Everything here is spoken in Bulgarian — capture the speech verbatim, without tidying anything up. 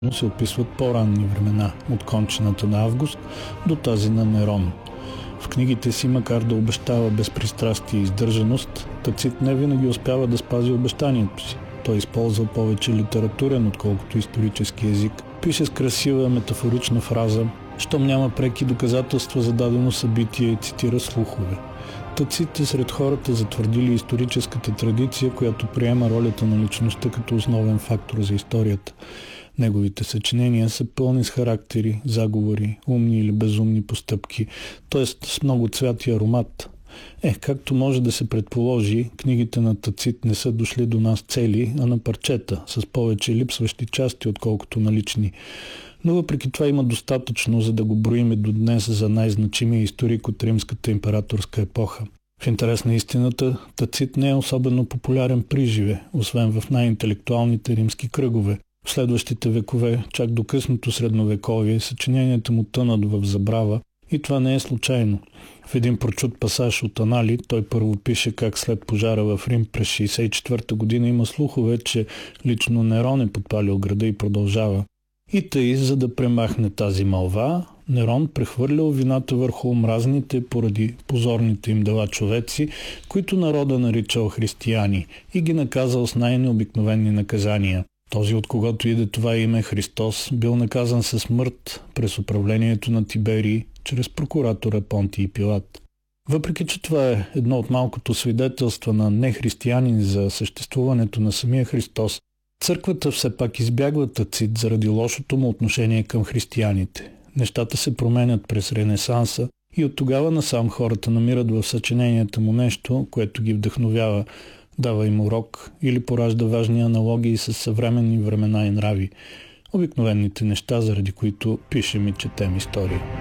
но се описват по-ранни времена, от кончината на Август до тази на Нерон. В книгите си, макар да обещава безпристрастие и издържаност, Тацит не винаги успява да спази обещанието си. Той използва повече литературен, отколкото исторически език. Пише с красива метафорична фраза, щом няма преки доказателства за дадено събитие и цитира слухове. Тацит е сред хората затвърдили историческата традиция, която приема ролята на личността като основен фактор за историята. Неговите съчинения са пълни с характери, заговори, умни или безумни постъпки, т.е. с много цвят и аромат. Е, както може да се предположи, книгите на Тацит не са дошли до нас цели, а на парчета, с повече липсващи части, отколкото налични. Но въпреки това има достатъчно, за да го броиме до днес за най-значимия историк от римската императорска епоха. В интерес на истината, Тацит не е особено популярен приживе, освен в най-интелектуалните римски кръгове. В следващите векове, чак до късното средновековие, съчиненията му тънат в забрава и това не е случайно. В един прочут пасаж от Анали той първо пише как след пожара в Рим през шейсет и четвърта година има слухове, че лично Нерон е подпалил града и продължава. И тъй, за да премахне тази мълва, Нерон прехвърлял вината върху омразните поради позорните им дела човеци, които народа наричал християни, и ги наказал с най-необикновени наказания. Този, от когото иде това име Христос, бил наказан със смърт през управлението на Тиберий, чрез прокуратора Понтий Пилат. Въпреки че това е едно от малкото свидетелства на нехристиянин за съществуването на самия Христос, църквата все пак избягва Тацит заради лошото му отношение към християните. Нещата се променят през Ренесанса и от тогава насам хората намират в съчиненията му нещо, което ги вдъхновява, дава им урок или поражда важни аналогии с съвременни времена и нрави, обикновените неща, заради които пишем и четем история.